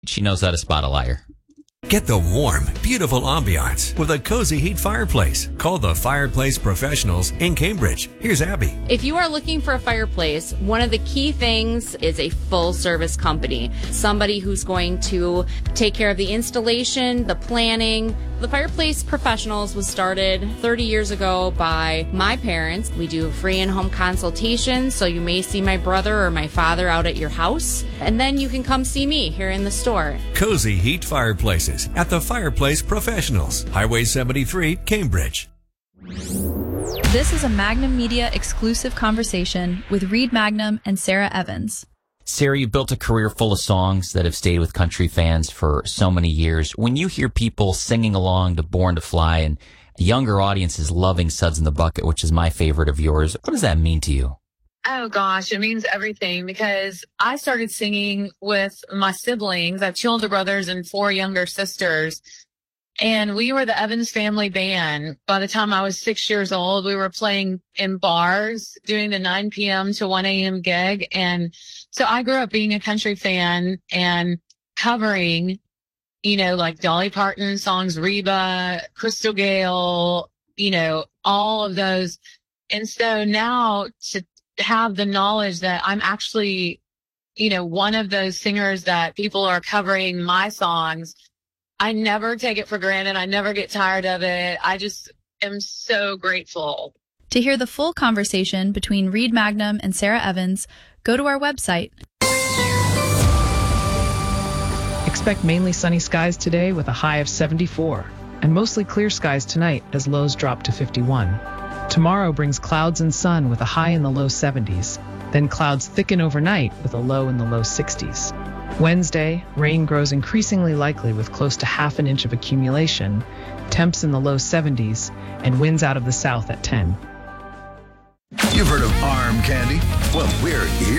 she knows how to spot a liar. Get the warm, beautiful ambiance with a cozy heat fireplace. Call the Fireplace Professionals in Cambridge. Here's Abby. If you are looking for a fireplace, one of the key things is a full service company. Somebody who's going to take care of the installation, the planning. The Fireplace Professionals was started 30 years ago by my parents. We do free in-home consultations, so you may see my brother or my father out at your house. And then you can come see me here in the store. Cozy heat fireplaces at the Fireplace Professionals, Highway 73, Cambridge. This is a Magnum Media exclusive conversation with Reed Magnum and Sarah Evans. Sarah, you've built a career full of songs that have stayed with country fans for so many years. When you hear people singing along to Born to Fly and younger audiences loving Suds in the Bucket, which is my favorite of yours, what does that mean to you? Oh, gosh, it means everything because I started singing with my siblings. I have 2 older brothers and 4 younger sisters. And we were the Evans family band. By the time I was 6 years old, we were playing in bars, doing the 9 p.m. to 1 a.m. gig. And so I grew up being a country fan and covering, like Dolly Parton songs, Reba, Crystal Gale, all of those. And so now to have the knowledge that I'm actually, one of those singers that people are covering my songs, I never take it for granted. I never get tired of it. I just am so grateful. To hear the full conversation between Reed Magnum and Sarah Evans, go to our website. Expect mainly sunny skies today with a high of 74, and mostly clear skies tonight as lows drop to 51. Tomorrow brings clouds and sun with a high in the low 70s. Then clouds thicken overnight with a low in the low 60s. Wednesday, rain grows increasingly likely with close to half an inch of accumulation, temps in the low 70s, and winds out of the south at 10. You've heard of arm candy? Well, we're here.